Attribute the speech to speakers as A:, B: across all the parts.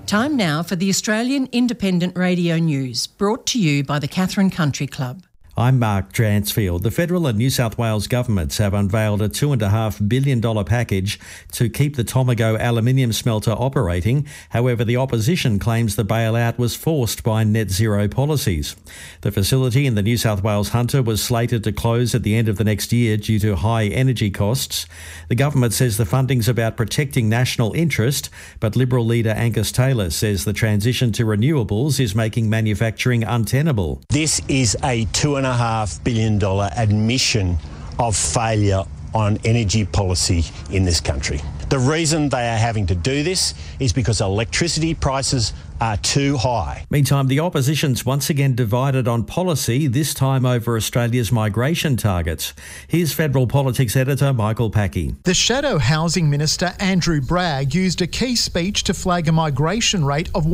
A: Time now for the Australian Independent Radio News, brought to you by the Katherine Country Club.
B: I'm Mark Dransfield. The federal and New South Wales governments have unveiled a $2.5 billion package to keep the Tomago aluminium smelter operating. However, the opposition claims the bailout was forced by net zero policies. The facility in the New South Wales Hunter was slated to close at the end of the next year due to high energy costs. The government says the funding's about protecting national interest, but Liberal leader Angus Taylor says the transition to renewables is making manufacturing untenable.
C: This is a $2.5 billion admission of failure on energy policy in this country. The reason they are having to do this is because electricity prices are too high.
B: Meantime, the opposition's once again divided on policy, this time over Australia's migration targets. Here's federal politics editor Michael Packey.
D: The Shadow Housing Minister Andrew Bragg used a key speech to flag a migration rate of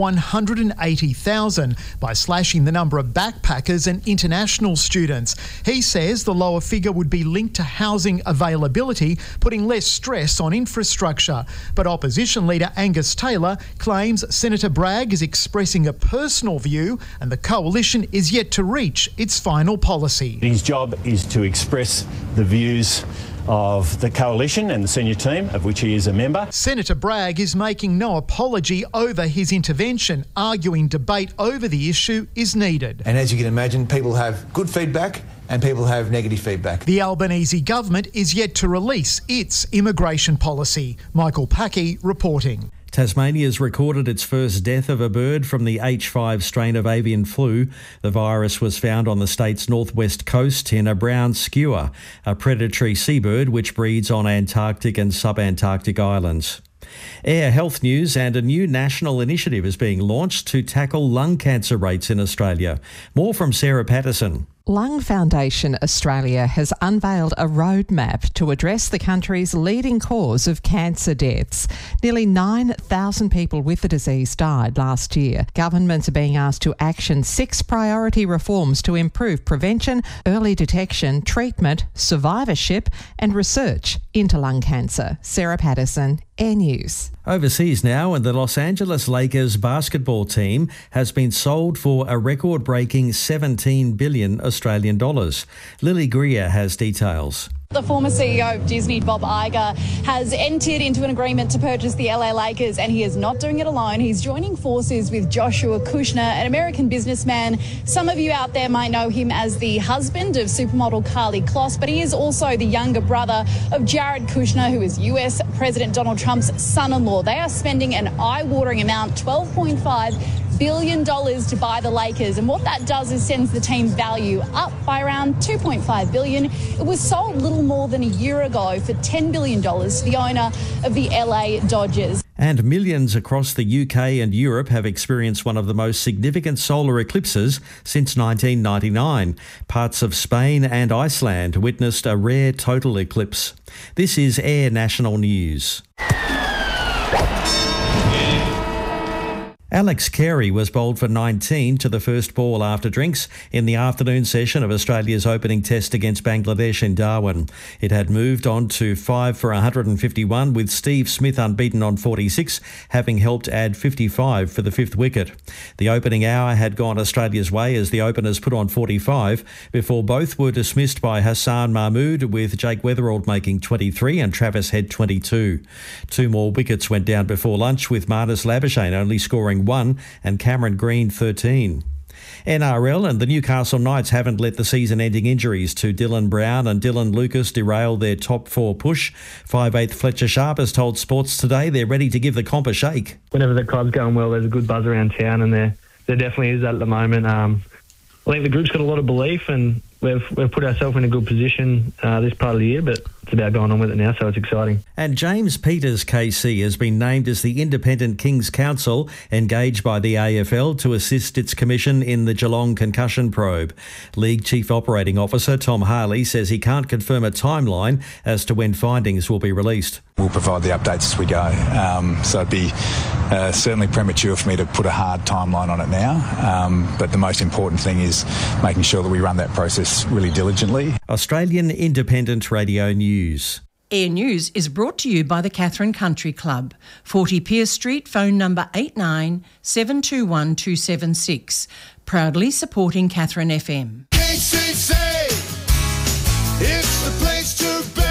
D: 180,000 by slashing the number of backpackers and international students. He says the lower figure would be linked to housing availability, putting less stress on infrastructure. But opposition leader Angus Taylor claims Senator Bragg is expressing a personal view and the coalition is yet to reach its final policy.
C: His job is to express the views of the coalition and the senior team, of which he is a member.
D: Senator Bragg is making no apology over his intervention, arguing debate over the issue is needed.
E: And as you can imagine, people have good feedback and people have negative feedback.
D: The Albanese government is yet to release its immigration policy. Michael Packey reporting.
B: Tasmania's recorded its first death of a bird from the H5 strain of avian flu. The virus was found on the state's northwest coast in a brown skua, a predatory seabird which breeds on Antarctic and subantarctic islands. Air health news, and a new national initiative is being launched to tackle lung cancer rates in Australia. More from Sarah Patterson.
F: Lung Foundation Australia has unveiled a roadmap to address the country's leading cause of cancer deaths. Nearly 9,000 people with the disease died last year. Governments are being asked to action 6 priority reforms to improve prevention, early detection, treatment, survivorship and research into lung cancer. Sarah Patterson, Air News.
B: Overseas now, and the Los Angeles Lakers basketball team has been sold for a record-breaking 17 billion Australian dollars. Lily Greer has details.
G: The former CEO of Disney, Bob Iger, has entered into an agreement to purchase the LA Lakers, and he is not doing it alone. He's joining forces with Joshua Kushner, an American businessman. Some of you out there might know him as the husband of supermodel Karlie Kloss, but he is also the younger brother of Jared Kushner, who is US President Donald Trump's son-in-law. They are spending an eye-watering amount, $12.5 billion to buy the Lakers, and what that does is sends the team value up by around $2.5 billion. It was sold little more than a year ago for $10 billion to the owner of the LA Dodgers.
B: And millions across the UK and Europe have experienced one of the most significant solar eclipses since 1999. Parts of Spain and Iceland witnessed a rare total eclipse. This is Air National News. Alex Carey was bowled for 19 to the first ball after drinks in the afternoon session of Australia's opening test against Bangladesh in Darwin. It had moved on to 5 for 151, with Steve Smith unbeaten on 46, having helped add 55 for the 5th wicket. The opening hour had gone Australia's way as the openers put on 45 before both were dismissed by Hassan Mahmood, with Jake Weatherald making 23 and Travis Head 22. 2 more wickets went down before lunch, with Marnus Labuschagne only scoring 1 and Cameron Green 13. NRL and the Newcastle Knights haven't let the season-ending injuries to Dylan Brown and Dylan Lucas derail their top 4 push. 5'8" Fletcher Sharp has told Sports Today they're ready to give the comp a shake.
H: Whenever the club's going well, there's a good buzz around town, and there definitely is that at the moment. I think the group's got a lot of belief, and we've put ourselves in a good position this part of the year, but it's about going on with it now, so it's exciting.
B: And James Peters KC has been named as the independent King's Counsel engaged by the AFL to assist its commission in the Geelong concussion probe. League Chief Operating Officer Tom Harley says he can't confirm a timeline as to when findings will be released.
I: We'll provide the updates as we go. So it'd be certainly premature for me to put a hard timeline on it now. But the most important thing is making sure that we run that process really diligently.
B: Australian Independent Radio News.
A: Air News is brought to you by the Catherine Country Club, 40 Pierce Street, phone number 89 721 276. Proudly supporting Catherine FM.
J: KCC, it's the place to be.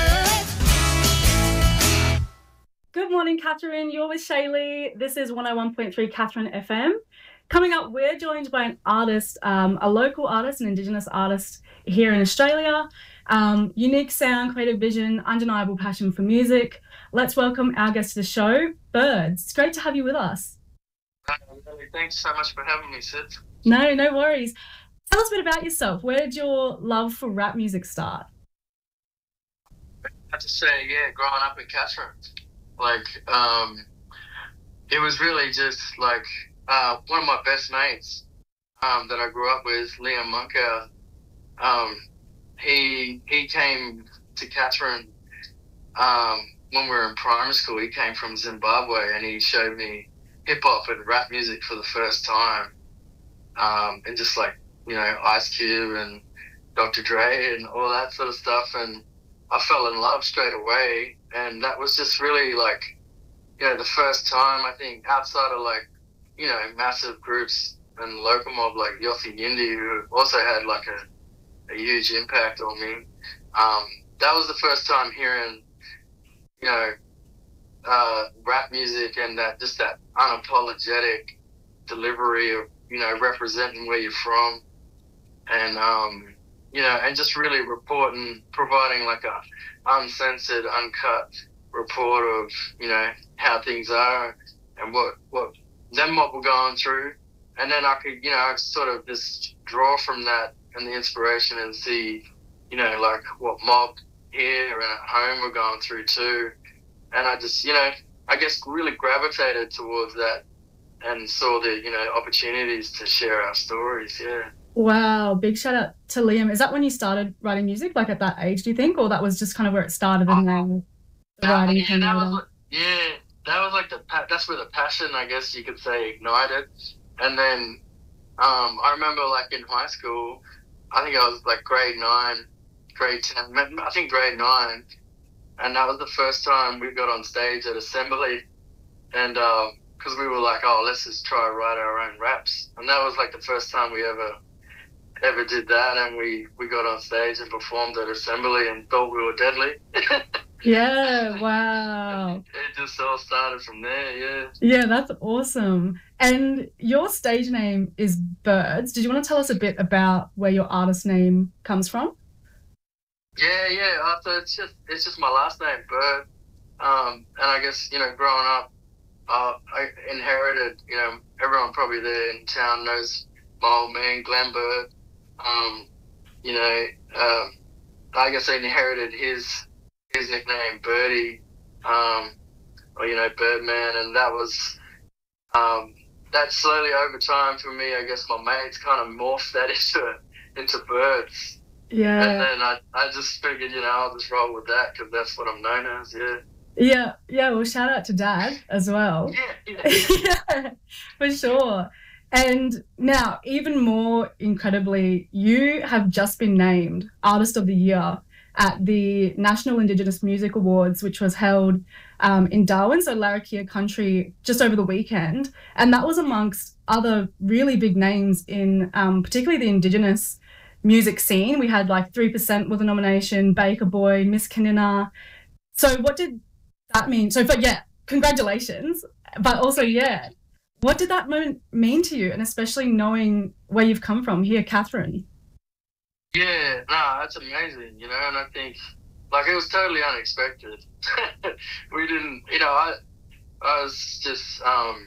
K: Good morning, Catherine. You're with Shaylee. This is 101.3 Catherine FM. Coming up, we're joined by an artist, a local artist, an Indigenous artist here in Australia. Unique sound, creative vision, undeniable passion for music. Let's welcome our guest to the show, Birds. It's great to have you with us.
L: Thanks so much for having me, Sid.
K: No worries. Tell us a bit about yourself. Where did your love for rap music start?
L: I have to say, growing up in Catherine, it was really just one of my best mates that I grew up with, Liam Munker. He came to Catherine when we were in primary school. He came from Zimbabwe and he showed me hip hop and rap music for the first time. And just Ice Cube and Dr. Dre and all that sort of stuff. And I fell in love straight away. And that was just really the first time, I think, outside of massive groups and local mob like Yossi Yindi, who also had a huge impact on me. That was the first time hearing, rap music and that unapologetic delivery of, representing where you're from and, and just really providing a uncensored, uncut report of, how things are and what them mob were going through. And then I could, sort of just draw from that and the inspiration and see, what mob here and at home were going through too. And I just, I guess really gravitated towards that and saw the, opportunities to share our stories, yeah.
K: Wow, big shout out to Liam. Is that when you started writing music, at that age, do you think? Or that was just kind of where it started and then writing came later?
L: That was that's where the passion, I guess you could say, ignited. And then I remember in high school, I think I was grade 9, grade 10, I think grade 9. And that was the first time we got on stage at Assembly. And because we were let's just try to write our own raps. And that was the first time we ever did that. And we got on stage and performed at Assembly and thought we were deadly.
K: Yeah, wow.
L: It just all started from there, yeah.
K: Yeah, that's awesome. And your stage name is Birds. Did you want to tell us a bit about where your artist name comes from?
L: Yeah. So it's just my last name, Bird. And I guess, growing up, I inherited, everyone probably there in town knows my old man, Glenn Bird. I guess I inherited his nickname, Birdie, Birdman, and that was, that slowly over time for me, I guess my mates kind of morphed that into Birds.
K: Yeah.
L: And then I just figured, I'll just roll with that because that's what I'm known as, yeah.
K: Yeah, well, shout out to Dad as well.
L: Yeah.
K: Yeah, for sure. And now, even more incredibly, you have just been named Artist of the Year at the National Indigenous Music Awards, which was held in Darwin, so Larrakia Country, just over the weekend. And that was amongst other really big names in particularly the Indigenous music scene. We had 3% with a nomination, Baker Boy, Miss Kanina. So what did that mean? So, congratulations. But also, what did that moment mean to you? And especially knowing where you've come from here, Catherine.
L: Yeah, that's amazing, and I think, it was totally unexpected. We didn't, I was just,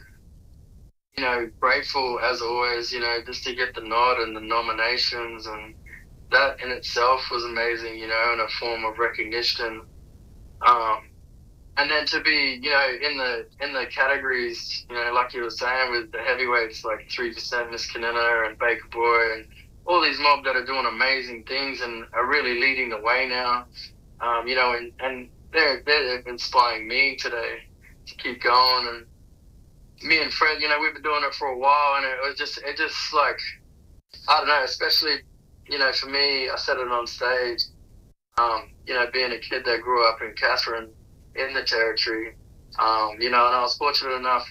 L: grateful as always, just to get the nod and the nominations, and that in itself was amazing, and a form of recognition. And then to be, in the categories, like you were saying with the heavyweights, 3%, Miss Kanina and Baker Boy, and all these mob that are doing amazing things and are really leading the way now, and they're inspiring me today to keep going. And me and Fred, we've been doing it for a while, and it just I don't know, especially, for me, I said it on stage, You know, being a kid that grew up in Katherine in the Territory, you know, and I was fortunate enough,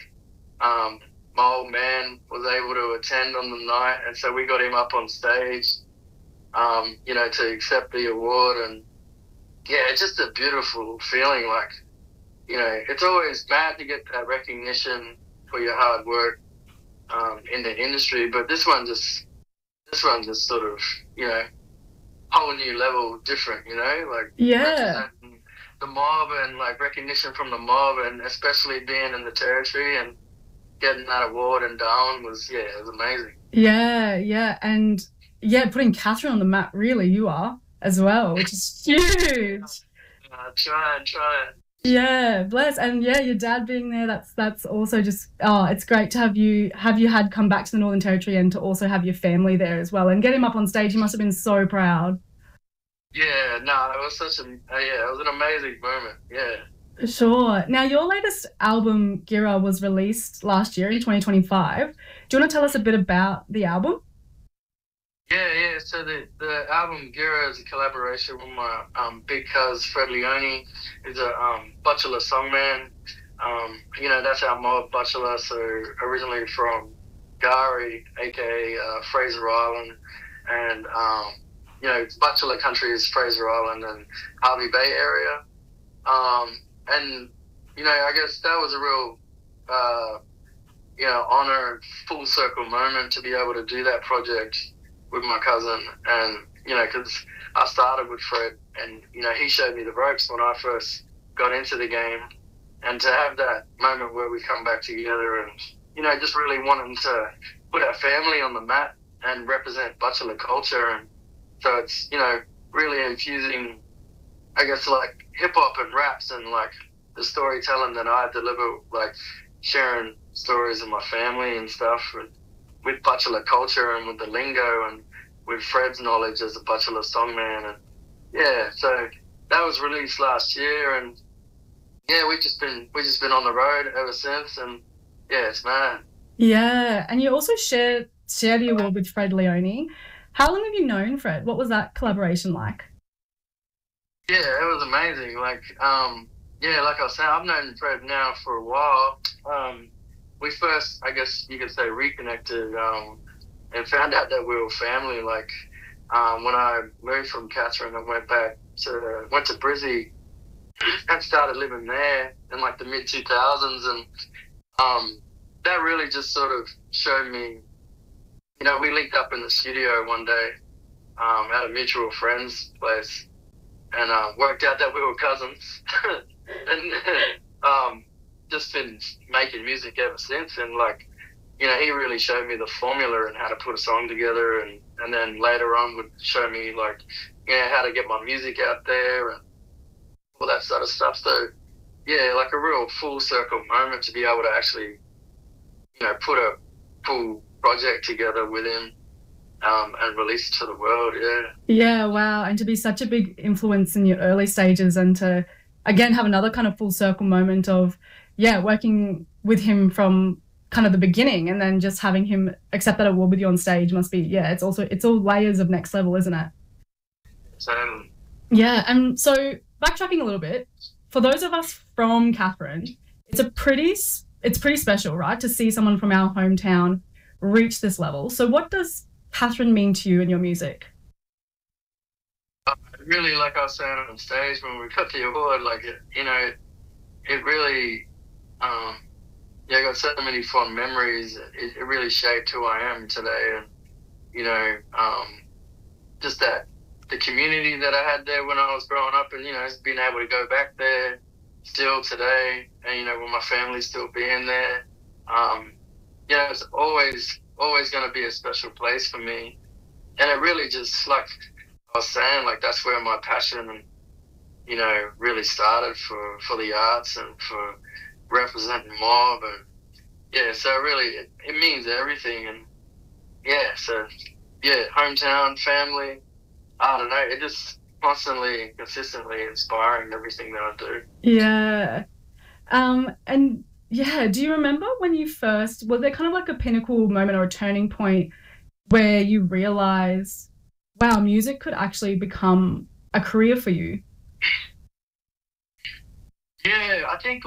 L: my old man was able to attend on the night, and so we got him up on stage, you know, to accept the award. And yeah, it's just a beautiful feeling. Like, you know, it's always mad to get that recognition for your hard work in the industry, but this one just sort of, you know, whole new level different, you know, like representing the mob and like recognition from the mob, and especially being in the Territory and getting that award in Darwin was, it was amazing.
K: Yeah, and putting Katherine on the map, really, you are as well, which is huge.
L: Try it.
K: Yeah, bless. And yeah, your dad being there, that's also just, it's great to have you had come back to the Northern Territory and to also have your family there as well. And get him up on stage, he must have been so proud.
L: Yeah, no, it was it was an amazing moment, yeah.
K: Sure. Now, your latest album, Gira, was released last year in 2025. Do you want to tell us a bit about the album?
L: Yeah. So the album Gira is a collaboration with my big cuz Fred Leone. He's a Butchulla songman. You know, that's our mob, Butchulla. So originally from Gari, aka Fraser Island, and you know, Butchulla country is Fraser Island and Harvey Bay area. And you know, I guess that was a real you know, honor and full circle moment to be able to do that project with my cousin. And you know, because I started with Fred, and you know, he showed me the ropes when I first got into the game, and to have that moment where we come back together and, you know, just really wanting to put our family on the map and represent Butchulla culture. And so it's, you know, really infusing, I guess, like hip-hop and raps and like the storytelling that I deliver, like sharing stories of my family and stuff with Butchulla culture and with the lingo and with Fred's knowledge as a Butchulla songman. And yeah, so that was released last year, and yeah, we've just been on the road ever since, and yeah, it's mad.
K: Yeah, and you also share the award with Fred Leone. How long have you known Fred? What was that collaboration like?
L: Yeah, it was amazing. Like, yeah, like I was saying, I've known Fred now for a while. We first, I guess you could say, reconnected and found out that we were family. Like, when I moved from Katherine, I went to Brizzy and started living there in like the mid 2000s, and that really just sort of showed me, you know, we linked up in the studio one day at a mutual friend's place, and worked out that we were cousins, and just been making music ever since. And like, you know, he really showed me the formula and how to put a song together, and then later on would show me like, you know, how to get my music out there and all that sort of stuff. So yeah, like a real full circle moment to be able to actually, you know, put a full project together with him and release it to the world.
K: Yeah, wow. And to be such a big influence in your early stages, and to again have another kind of full circle moment of working with him from kind of the beginning, and then just having him accept that award with you on stage must be, it's all layers of next level, isn't it? Yeah. And so backtracking a little bit, for those of us from Katherine, it's pretty special, right, to see someone from our hometown reach this level. So what does Katherine mean to you in your music?
L: Really, like I was saying on stage when we got the award, like, you know, it really, I got so many fond memories. It really shaped who I am today. And, you know, just that, the community that I had there when I was growing up, and, you know, being able to go back there still today, and, you know, with my family still being there, you know, it's always going to be a special place for me. And it really just, like I was saying, like, that's where my passion, you know, really started for the arts and for representing mob. And yeah, so really it means everything. And yeah, so yeah, hometown, family, I don't know, it just constantly and consistently inspiring everything that I do.
K: Yeah. And yeah, do you remember when you first, was there kind of like a pinnacle moment or a turning point where you realized, wow, music could actually become a career for you?
L: Yeah, I think,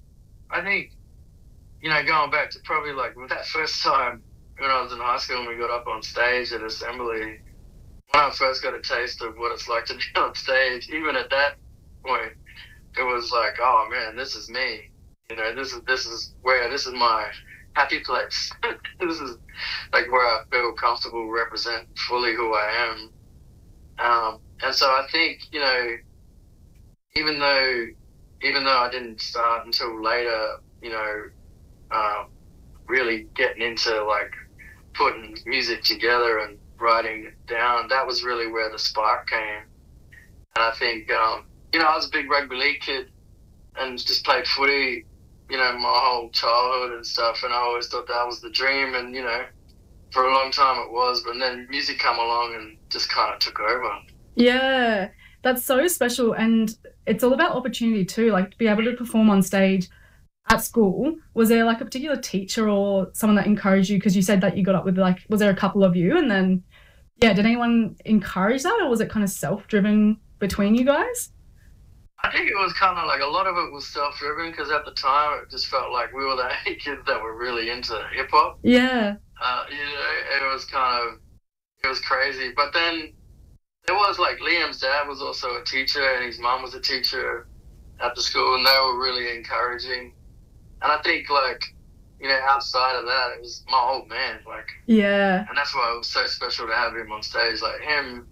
L: you know, going back to probably like that first time when I was in high school and we got up on stage at Assembly, when I first got a taste of what it's like to be on stage, even at that point, it was like, oh man, this is me. You know, this is my happy place. This is like where I feel comfortable, represent fully who I am. And so I think, you know, even though I didn't start until later, you know, really getting into like putting music together and writing it down, that was really where the spark came. And I think, you know, I was a big rugby league kid and just played footy, you know, my whole childhood and stuff, and I always thought that was the dream, and, you know, for a long time it was, but then music came along and just kind of took over.
K: Yeah, that's so special, and it's all about opportunity too, like to be able to perform on stage at school. Was there like a particular teacher or someone that encouraged you? Because you said that you got up with like, was there a couple of you? And then, yeah, did anyone encourage that, or was it kind of self-driven between you guys?
L: I think it was kind of like a lot of it was self-driven, because at the time it just felt like we were the only kids that were really into hip-hop.
K: Yeah.
L: You know, it was crazy. But then there was like Liam's dad was also a teacher and his mum was a teacher at the school, and they were really encouraging. And I think, like, you know, outside of that, it was my old man, like.
K: Yeah.
L: And that's why it was so special to have him on stage. Like him,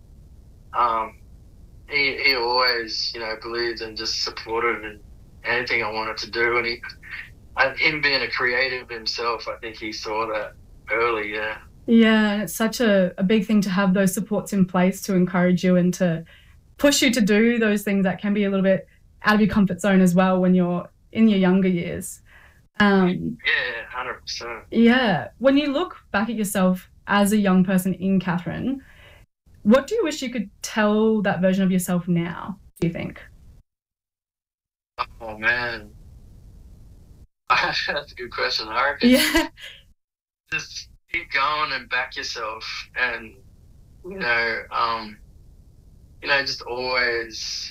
L: he always, you know, believed and just supported in anything I wanted to do. And him being a creative himself, I think he saw that early, yeah.
K: Yeah, and it's such a big thing to have those supports in place to encourage you and to push you to do those things that can be a little bit out of your comfort zone as well when you're in your younger years.
L: Yeah, 100%.
K: Yeah. When you look back at yourself as a young person in Katherine, what do you wish you could tell that version of yourself now, do you think?
L: Oh, man. That's a good question, I reckon.
K: Yeah.
L: Just keep going and back yourself, and, you know, just always,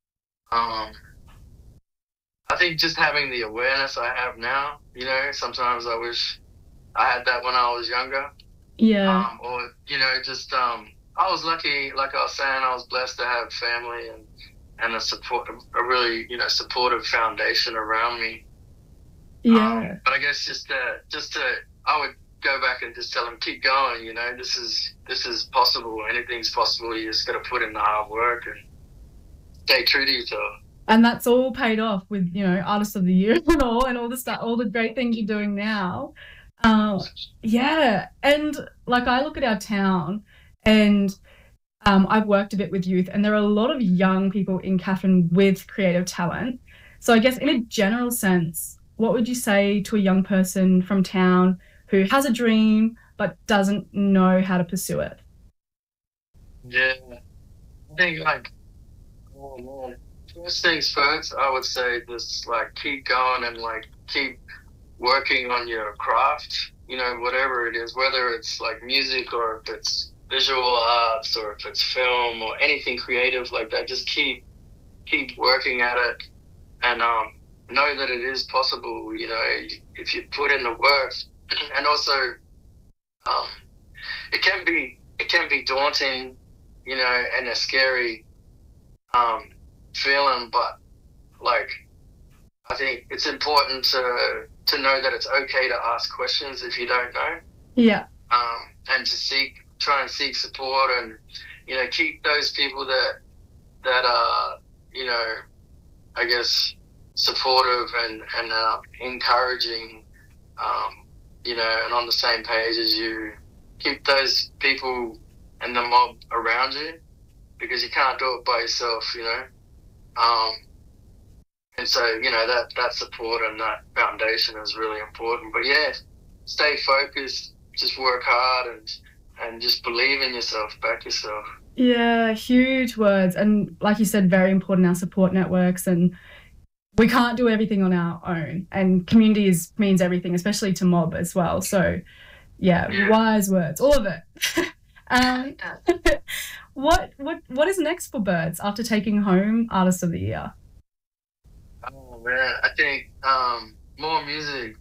L: I think just having the awareness I have now, you know, sometimes I wish I had that when I was younger.
K: Yeah.
L: Or, you know, just, I was lucky, like I was saying, I was blessed to have family and a really, you know, supportive foundation around me.
K: Yeah.
L: But I guess I would go back and just tell them, keep going, you know, this is possible. Anything's possible. You just got to put in the hard work and stay true to yourself.
K: And that's all paid off with, you know, Artist of the Year and all the stuff, all the great things you're doing now. Yeah. And like, I look at our town and I've worked a bit with youth, and there are a lot of young people in Katherine with creative talent. So I guess in a general sense, what would you say to a young person from town who has a dream but doesn't know how to pursue it?
L: Yeah. I think, like, oh man, first things first, I would say just like keep going and like keep working on your craft, you know, whatever it is, whether it's like music or if it's visual arts or if it's film or anything creative like that. Just keep working at it, and know that it is possible, you know, if you put in the work. And also it can be daunting, you know, and a scary feeling, but like I think it's important to know that it's okay to ask questions if you don't know.
K: Yeah.
L: And to try and seek support, and, you know, keep those people that are, you know, I guess supportive and encouraging, you know, and on the same page as you. Keep those people and the mob around you, because you can't do it by yourself, you know. And so, you know, that support and that foundation is really important. But yeah, stay focused, just work hard and just believe in yourself, back yourself.
K: Yeah, huge words. And like you said, very important, our support networks, and we can't do everything on our own. And community means everything, especially to mob as well. So yeah, wise words, all of it. What is next for Birds after taking home Artist of the Year?
L: Oh man, I think more music.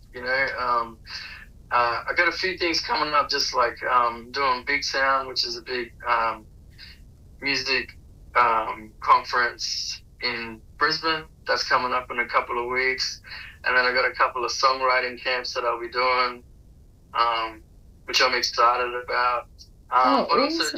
L: I got a few things coming up, just like doing Big Sound, which is a big music conference in Brisbane. That's coming up in a couple of weeks. And then I got a couple of songwriting camps that I'll be doing, which I'm excited about. But
K: awesome.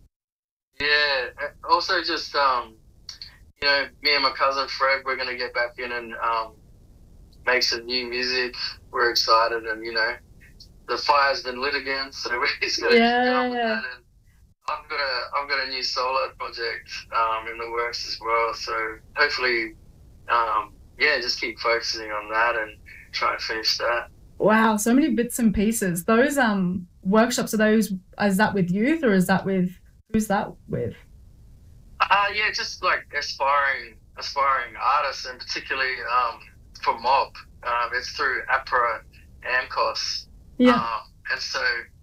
L: also just me and my cousin Fred, we're gonna get back in and make some new music. We're excited, and the fire's been lit again, so we're just gonna get on with that. And I've got a new solo project in the works as well. So hopefully, just keep focusing on that and try and finish that.
K: Wow, so many bits and pieces. Those workshops, is that with youth, or is that with, who's that with?
L: Just like aspiring artists, and particularly for Mob. It's through APRA AMCOS.
K: Yeah.
L: And so,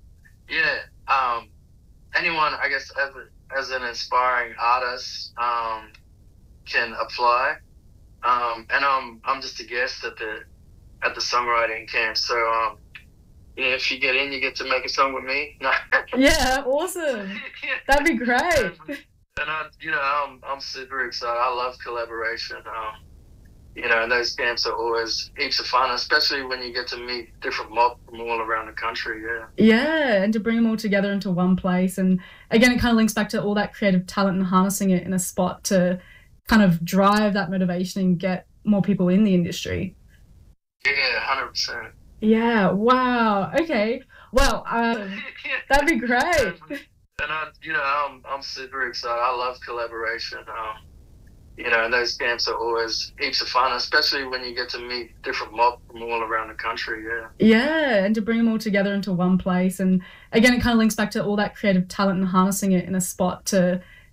L: anyone, I guess, as an aspiring artist, can apply. And I'm just a guest at the songwriting camp. So, if you get in, you get to make a song with me.
K: Yeah, awesome. That'd be great.
L: And I'm super excited. I love collaboration. And those camps are always heaps of fun, especially when you get to meet different mob from all around the country.
K: Yeah, and to bring them all together into one place. And again, it kind of links back to all that creative talent and harnessing it in a spot to kind of drive that motivation and get more people in the industry.
L: Yeah, 100%.
K: Yeah, wow. Okay. Well, that'd be great.
L: And I'm super excited. I love collaboration. And those camps are always heaps of fun, especially when you get to meet different mob from all around the country.
K: Yeah, and to bring them all together into one place. And again, it kind of links back to all that creative talent and harnessing it in a spot to